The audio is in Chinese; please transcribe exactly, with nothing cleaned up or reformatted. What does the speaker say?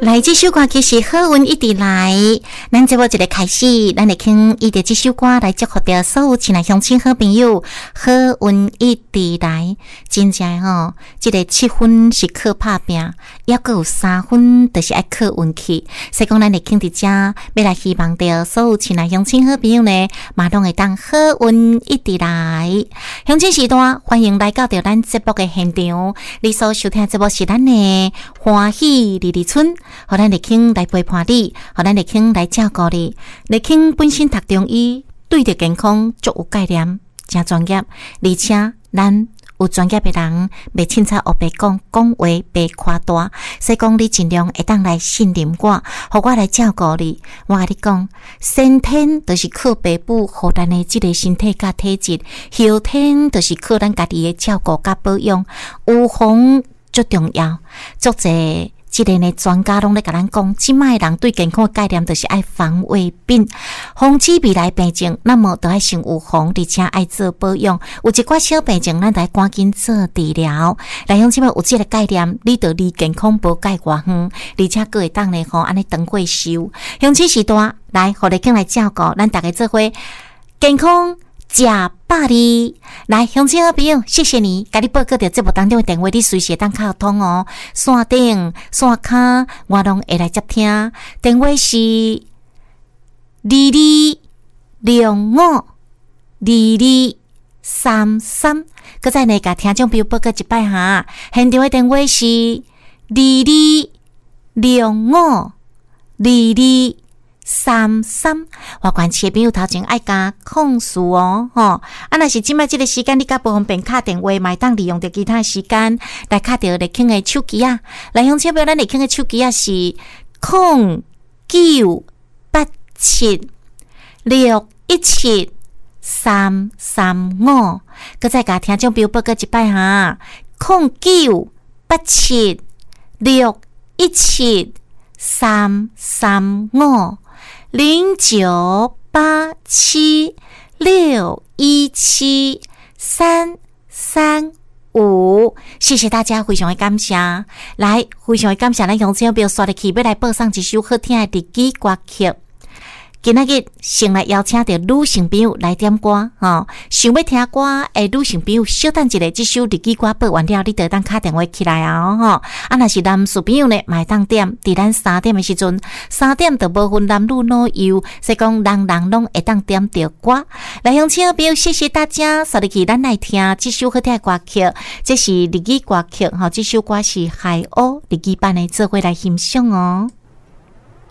来，这首歌曲是好运一直来。咱节目一个开始，咱来听伊的这首歌来祝福着所有亲爱乡亲好朋友，好运一直来。真正吼，这个七分是靠打拼，也阁有三分就是爱靠运气。所以讲，咱来听伫遮，要来希望着所有亲爱乡亲好朋友呢，嘛拢会当好运一直来。乡亲时段，欢迎来到着咱节目的现场。你所收听节目是咱的欢喜日日村。互咱立庆来陪伴你，互咱立庆来照顾你。立庆本身读中医，对着健康足有概念，真专业。而且咱有专业的人，袂凊彩黑白讲，讲话袂夸大。所以讲，你尽量会当来信任我，互我来照顾你。我甲你讲，先天就是靠爸母，互咱的即个身体甲体质；后天就是靠咱家己的照顾甲保养。预防足重要，足侪。即个呢，专家拢咧甲咱讲，即卖人对健康的概念就是爱防卫病，防止未来病症，那么就爱先预防，而且爱做保养。有一寡小病症，咱得赶紧做治疗。来用即卖有即个概念，你就离健康无介偌远，而且佫会当咧吼安尼长过寿。用此时段来，互你更来照顾，咱大家做伙健康。食百里来，乡亲好朋友，谢谢你，甲你报告着节目当中的电话，你随时当卡通哦。线顶、线卡，我拢会来接听。电话是二二六五二二三三。搁再呢，甲听众朋友报告一摆哈，现场的电话是二二六五二二。三三，我关切朋友头前爱加控诉哦，吼！啊，若是即摆即个时间你较不方便敲电话，嘛当利用着其他的时间来敲着立庆的手机啊。来向车票咱立庆的手机啊是零九八七六一七三三五，搁再甲听众朋友报告一摆哈，零九八七六一七三三五。零九八七六一七三三五，谢谢大家，非常的感谢。来，非常的感谢咱乡亲朋友刷入去，要来播送一首好听的日语歌曲。今仔日先来邀请到女性朋友来点歌吼，想要听歌诶，女性朋友稍等一下，这首日语歌播完了，你就当打电话起来啊吼。啊，若是男士朋友呢，嘛会当点，伫咱三点的时阵，三点就无分男女老幼，所以讲人人拢会当点着歌。来，乡亲朋友，谢谢大家，刷入去咱来听这首好听的歌曲，这是日语歌曲吼，这首歌是海鸥日语版的，做伙来欣赏哦。